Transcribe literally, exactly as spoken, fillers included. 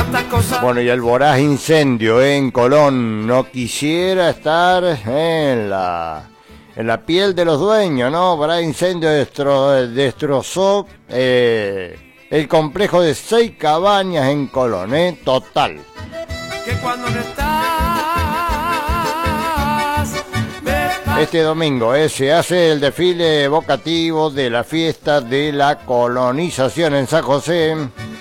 tantas cosas. Bueno, y el voraz incendio en Colón. No quisiera estar en la, en la piel de los dueños, ¿no? Voraz incendio destro, destrozó eh, el complejo de seis cabañas en Colón, ¿eh? Total. Que cuando no estás, Este domingo eh, se hace el desfile evocativo de la fiesta de la colonización en San José.